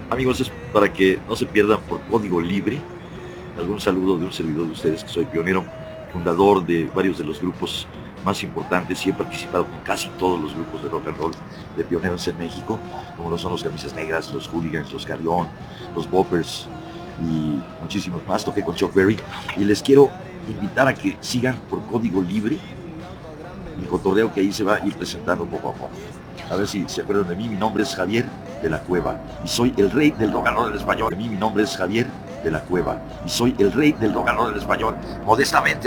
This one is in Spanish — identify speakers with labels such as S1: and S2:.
S1: Amigos, es para que no se pierdan por código libre. Algún saludo de un servidor de ustedes, que soy pionero, fundador de varios de los grupos más importantes y he participado con casi todos los grupos de rock and roll de pioneros en México, como lo son los Camisas Negras, los Hooligans, los Carrión, los Boppers y muchísimos más. Toqué con Chuck Berry y les quiero invitar a que sigan por código libre el cotorreo que ahí se va a ir presentando poco a poco. A ver si se acuerdan de mí. Mi nombre es Javier de la Cueva y soy el rey del rock and roll en español. Mi nombre es Javier de la Cueva y soy el rey del rock and roll en español. Modestamente